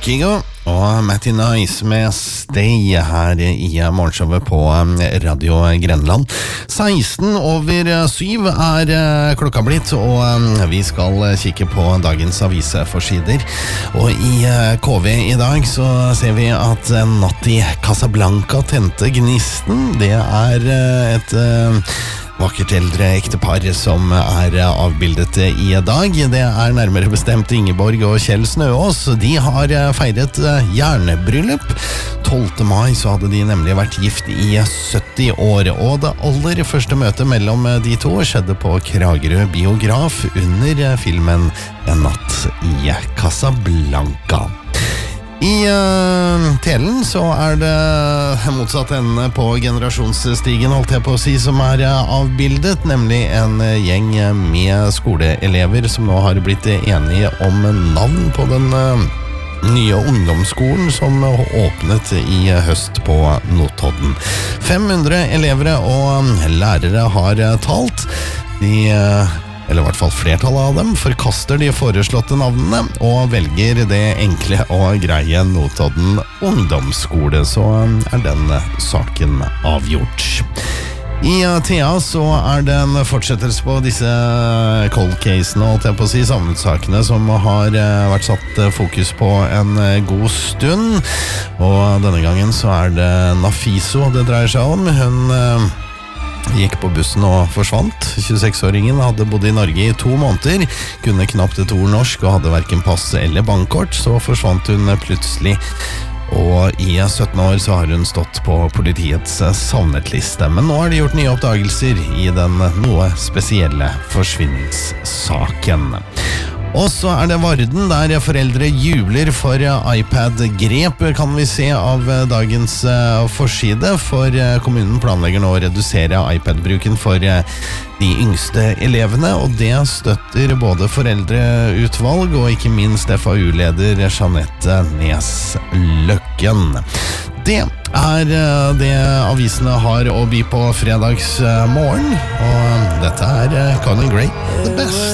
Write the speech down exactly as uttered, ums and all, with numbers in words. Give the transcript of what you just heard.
Kygo og Matty Nice med Stay her i morgenshowet på Radio Grenland. seksten over syv er klokka blitt, og vi skal kikke på dagens aviseforsider. Og i K V i dag så ser vi at natt i Casablanca tente gnisten. Det er et vakkert eldre ektepar som er avbildet i dag. Det er nærmere bestemt Ingeborg og Kjell Snøås. De har feiret jernbryllup. tolvte mai så hadde de nemlig vært gift i sytti år, og det aller første møtet mellom de to skjedde på Kragerø Biograf under filmen En natt i Casablanca. I uh, telen så er det motsatt ende på generasjonsstigen, holdt jeg på å si, som er avbildet, nemlig en gjeng med skoleelever som nå har blitt enige om navn på den uh, nye ungdomsskolen som åpnet i høst på Notodden. fem hundre elever og lærere har talt. De uh, eller i hvert fall flertallet av dem, forkaster de foreslåtte navnene og velger det enkle og greie Notodden ungdomsskole, så er den saken avgjort. I T A så er det en fortsettelse på disse cold casene, holdt jeg på å si, samfunnssakene som har vært satt fokus på en god stund, og denne gangen så er det Nafiso det dreier seg om. Hun gikk på bussen og forsvant. tjueseks-åringen hadde bodd i Norge i to måneder, kunne knapt et ord norsk og hadde hverken pass eller bankkort, så forsvant hun plutselig. Og i sytten år så har hun stått på politiets savnetliste. Men nå har de gjort nye oppdagelser i den noe spesielle forsvinningssaken. Og så er det Varden, der foreldre jubler for iPad-grep, kan vi se av dagens forside, for kommunen planlegger nå å redusere iPad-bruken for de yngste elevene, og det støtter både foreldreutvalg og ikke minst F A U-leder Jeanette Nes Løkken. Det er det avisene har å by på fredags morgen, og dette er Conan Gray, The Best.